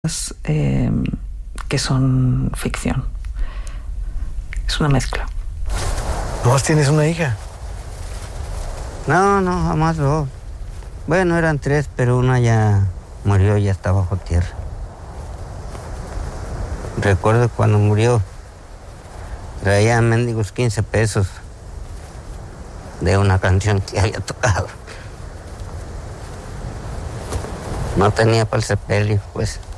que son ficción. Es una mezcla. ¿Vos tienes una hija? No, jamás no. Bueno, eran 3, pero una ya murió, ya está bajo tierra. Recuerdo cuando murió, traía mendigos 15 pesos de una canción que había tocado. No tenía para el sepelio, pues.